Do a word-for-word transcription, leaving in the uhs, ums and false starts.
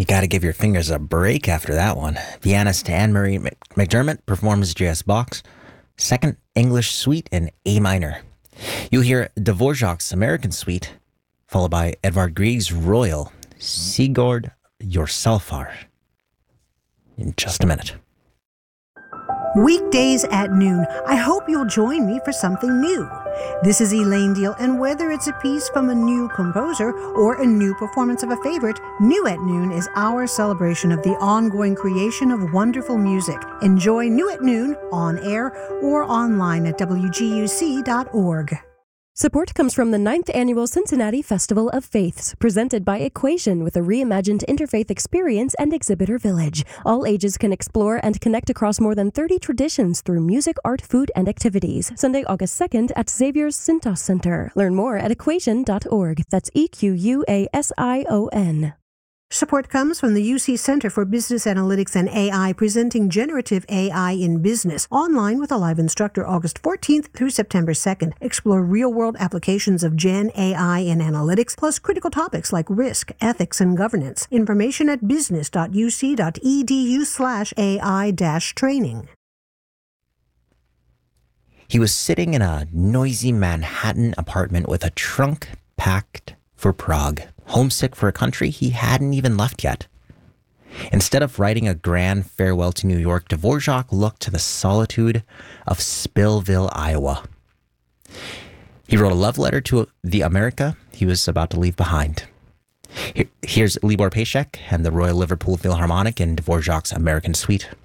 You got to give your fingers a break after that one. Pianist Anne-Marie McDermott performs J S Bach's Second English Suite in A minor. You'll hear Dvorak's American Suite, followed by Edvard Grieg's Royal Sigurd Jorsalfar in just a minute. Weekdays at noon, I hope you'll join me for something new. This is Elaine Deal, and whether it's a piece from a new composer or a new performance of a favorite, New at Noon is our celebration of the ongoing creation of wonderful music. Enjoy New at Noon on air or online at W G U C dot org. Support comes from the ninth Annual Cincinnati Festival of Faiths, presented by Equation with a reimagined interfaith experience and exhibitor village. All ages can explore and connect across more than thirty traditions through music, art, food, and activities. Sunday, August second at Xavier's Cintas Center. Learn more at equation dot org. That's E Q U A S I O N. Support comes from the U C Center for Business Analytics and A I, presenting Generative A I in Business, online with a live instructor August fourteenth through September second. Explore real-world applications of Gen A I in analytics, plus critical topics like risk, ethics, and governance. Information at business dot u c dot e d u slash A I dash training. He was sitting in a noisy Manhattan apartment with a trunk packed for Prague, homesick for a country he hadn't even left yet. Instead of writing a grand farewell to New York, Dvorak looked to the solitude of Spillville, Iowa. He wrote a love letter to the America he was about to leave behind. Here, here's Libor Pejcek and the Royal Liverpool Philharmonic in Dvorak's American Suite.